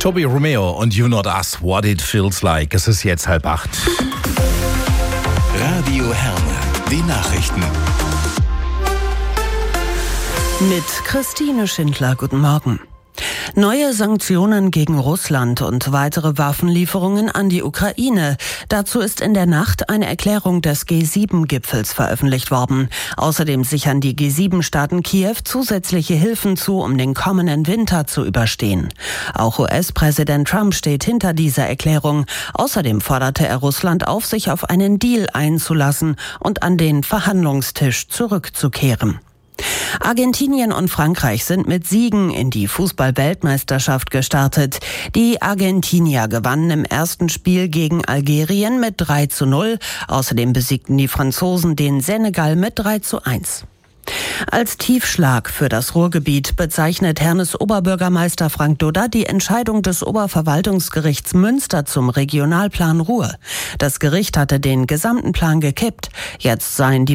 Toby Romeo und You Not Us, What It Feels Like. Es ist jetzt 7:30. Radio Herne, die Nachrichten. Mit Christine Schindler, guten Morgen. Neue Sanktionen gegen Russland und weitere Waffenlieferungen an die Ukraine. Dazu ist in der Nacht eine Erklärung des G7-Gipfels veröffentlicht worden. Außerdem sichern die G7-Staaten Kiew zusätzliche Hilfen zu, um den kommenden Winter zu überstehen. Auch US-Präsident Trump steht hinter dieser Erklärung. Außerdem forderte er Russland auf, sich auf einen Deal einzulassen und an den Verhandlungstisch zurückzukehren. Argentinien und Frankreich sind mit Siegen in die Fußball-Weltmeisterschaft gestartet. Die Argentinier gewannen im ersten Spiel gegen Algerien mit 3:0. Außerdem besiegten die Franzosen den Senegal mit 3:1. Als Tiefschlag für das Ruhrgebiet bezeichnet Hernes Oberbürgermeister Frank Dudda die Entscheidung des Oberverwaltungsgerichts Münster zum Regionalplan Ruhr. Das Gericht hatte den gesamten Plan gekippt. Jetzt seien die